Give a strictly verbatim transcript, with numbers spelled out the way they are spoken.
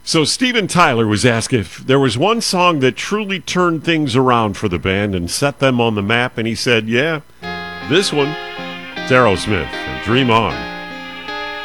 So Steven Tyler was asked if there was one song that truly turned things around for the band and set them on the map, and he said, yeah, this one, it's Aerosmith, Dream On.